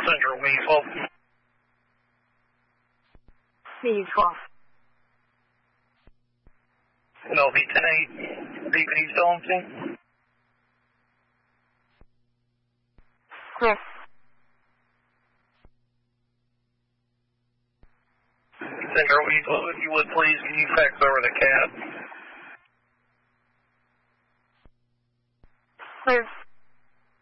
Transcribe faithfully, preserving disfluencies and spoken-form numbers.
Central Weasel. Weasel. No, V ten eight. D P D Stonington. Yes. Central Weasel, if you would please, can you fax over the cat? Please.